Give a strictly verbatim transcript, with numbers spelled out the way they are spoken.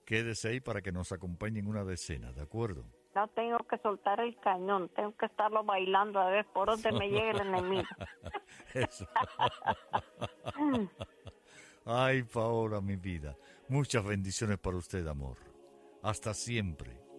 quédese ahí para que nos acompañe en una decena, ¿de acuerdo? No tengo que soltar el cañón, tengo que estarlo bailando a ver por dónde me llega el enemigo. Eso. Ay, Paola, mi vida. Muchas bendiciones para usted, amor. Hasta siempre.